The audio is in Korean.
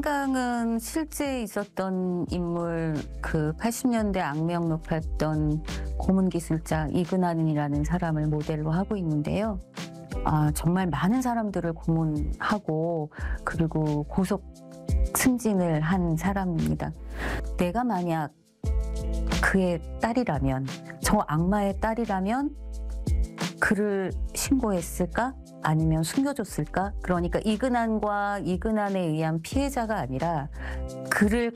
창당은 실제 있었던 인물, 그 80년대 악명 높았던 고문기술자 이근환이라는 사람을 모델로 하고 있는데요. 정말 많은 사람들을 고문하고 그리고 고속 승진을 한 사람입니다. 내가 만약 그의 딸이라면, 저 악마의 딸이라면 그를 신고했을까? 아니면 숨겨줬을까? 그러니까 이근환에 의한 피해자가 아니라 그를